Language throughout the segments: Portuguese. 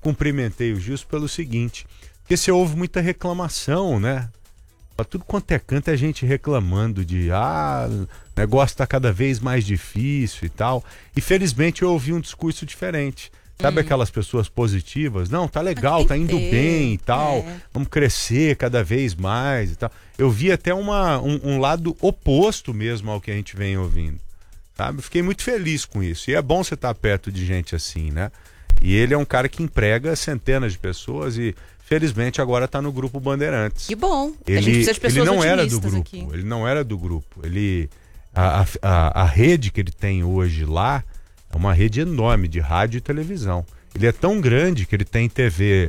cumprimentei o Gilson pelo seguinte, porque você ouve muita reclamação, né? Pra tudo quanto é canto é gente reclamando de o negócio tá cada vez mais difícil e tal. E felizmente eu ouvi um discurso diferente. Sabe aquelas pessoas positivas? Não, tá legal, tá indo bem e tal. Vamos crescer cada vez mais e tal. Eu vi até um lado oposto mesmo ao que a gente vem ouvindo. Sabe? Fiquei muito feliz com isso. E é bom você estar perto de gente assim, né? E ele é um cara que emprega centenas de pessoas e felizmente agora está no Grupo Bandeirantes. Que bom. A gente precisa de pessoas ele não era do otimistas grupo. aqui. Ele não era do grupo. A rede que ele tem hoje lá é uma rede enorme de rádio e televisão. Ele é tão grande que ele tem TV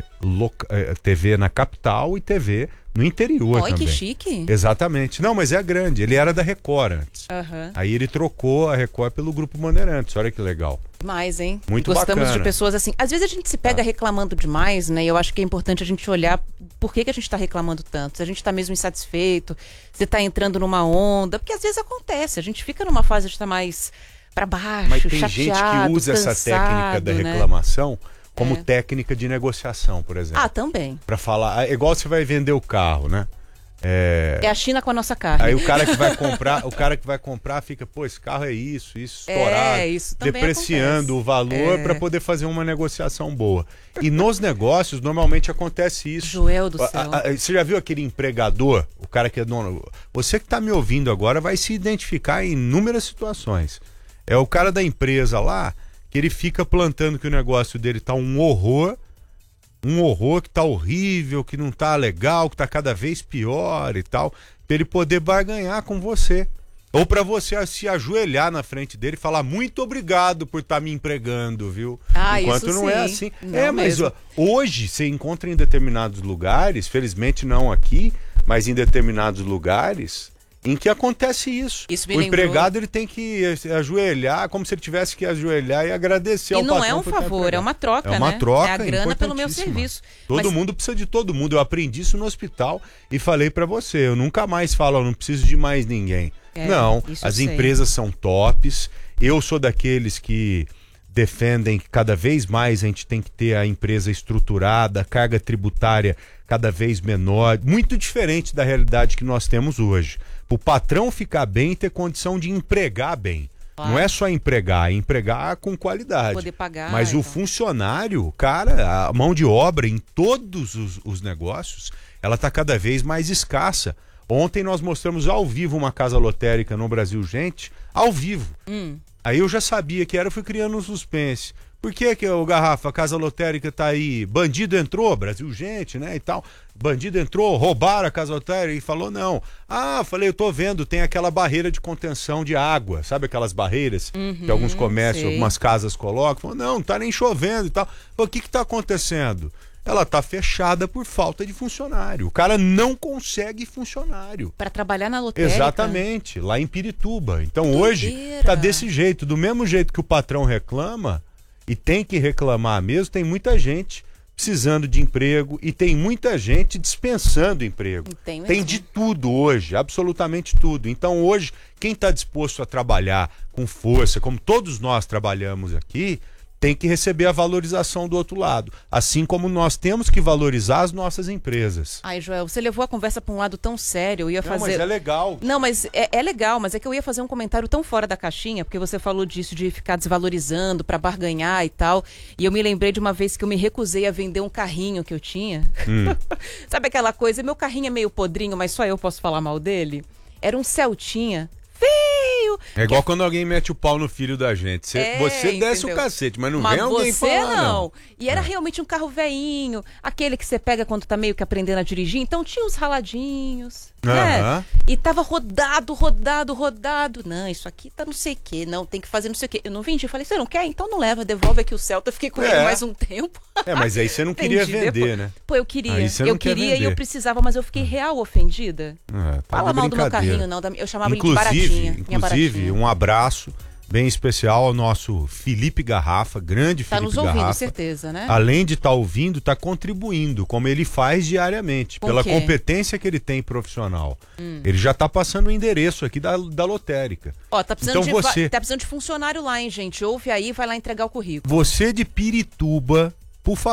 na capital e TV no interior também. Que chique. Exatamente. Não, mas é grande. Ele era da Record antes. Aí ele trocou a Record pelo Grupo Bandeirantes. Olha que legal. Mais, hein? Muito Gostamos bacana. de pessoas assim. Às vezes a gente se pega reclamando demais, né? E eu acho que é importante a gente olhar por que a gente tá reclamando tanto. Se a gente tá mesmo insatisfeito, se tá entrando numa onda. Porque às vezes acontece. A gente fica numa fase de estar mais pra baixo, mas tem chateado, gente que usa cansado, essa técnica da né? reclamação como técnica de negociação, por exemplo. Também. Para falar, igual você vai vender o carro, né? É a China com a nossa carne. Aí o cara que vai comprar fica, pô, esse carro é isso estourado, isso também depreciando acontece. o valor para poder fazer uma negociação boa. E nos negócios normalmente acontece isso. Joel do céu. Você já viu aquele empregador, o cara que é dono? Você que está me ouvindo agora vai se identificar em inúmeras situações. É o cara da empresa lá que ele fica plantando que o negócio dele tá um horror que tá horrível, que não tá legal, que tá cada vez pior e tal, pra ele poder barganhar com você. Ou pra você se ajoelhar na frente dele e falar muito obrigado por estar me empregando, viu? Enquanto isso não é sim. assim. Não Mas mesmo. hoje você encontra em determinados lugares, felizmente não aqui, mas em determinados lugares em que acontece isso. O empregado ele tem que ajoelhar, como se ele tivesse que ajoelhar e agradecer ao patrão. E não é um favor, é uma troca, né? É uma troca, é a grana pelo meu serviço. Todo mundo precisa de todo mundo. Eu aprendi isso no hospital e falei pra você, eu nunca mais falo, eu não preciso de mais ninguém. Não, as empresas são tops. Eu sou daqueles que defendem que cada vez mais a gente tem que ter a empresa estruturada, a carga tributária cada vez menor, muito diferente da realidade que nós temos hoje. O patrão ficar bem e ter condição de empregar bem. Claro. Não é só empregar, é empregar com qualidade. Poder pagar. Mas o funcionário, cara, a mão de obra em todos os negócios, ela está cada vez mais escassa. Ontem nós mostramos ao vivo uma casa lotérica no Brasil, gente, ao vivo. Aí eu já sabia que era, fui criando um suspense. Por que o Garrafa, a casa lotérica tá aí? Bandido entrou, Brasil, gente, né, e tal. Bandido entrou, roubaram a casa lotérica e falou não. Falei, eu tô vendo, tem aquela barreira de contenção de água, sabe aquelas barreiras que alguns comércios, algumas casas colocam? Falou, não tá nem chovendo e tal. Falei, o que tá acontecendo? Ela tá fechada por falta de funcionário. O cara não consegue funcionário. Para trabalhar na lotérica? Exatamente, lá em Pirituba. Então hoje tá desse jeito, do mesmo jeito que o patrão reclama, e tem que reclamar mesmo, tem muita gente precisando de emprego e tem muita gente dispensando emprego. Tem de tudo hoje, absolutamente tudo. Então hoje, quem está disposto a trabalhar com força, como todos nós trabalhamos aqui, tem que receber a valorização do outro lado. Assim como nós temos que valorizar as nossas empresas. Ai, Joel, você levou a conversa para um lado tão sério. Eu ia fazer... mas é legal. Não, mas é legal, mas é que eu ia fazer um comentário tão fora da caixinha, porque você falou disso, de ficar desvalorizando para barganhar e tal. E eu me lembrei de uma vez que eu me recusei a vender um carrinho que eu tinha. Sabe aquela coisa? Meu carrinho é meio podrinho, mas só eu posso falar mal dele. Era um Celtinha. Feio! É igual quando alguém mete o pau no filho da gente. Você desce o cacete, mas não vem alguém falar, não. E era realmente um carro veinho, aquele que você pega quando tá meio que aprendendo a dirigir. Então tinha os raladinhos, né? E tava rodado. Não, isso aqui tá não sei o que, não, tem que fazer não sei o que. Eu não vendi, falei, você não quer? Então não leva, devolve aqui o Celta. Fiquei com ele mais um tempo. Mas aí você não queria vender, depois, né? Pô, eu queria. Eu queria e eu precisava, mas eu fiquei real ofendida. Fala mal do meu carrinho, não. Eu chamava ele de baratinha. Inclusive, um abraço bem especial ao nosso Felipe Garrafa, grande Felipe Garrafa. Tá nos ouvindo, certeza, né? Além de estar ouvindo, está contribuindo, como ele faz diariamente, pela competência que ele tem profissional. Ele já está passando o endereço aqui da lotérica. Ó, tá precisando, tá precisando de funcionário lá, hein, gente? Ouve aí, vai lá entregar o currículo. Você de Pirituba, por favor.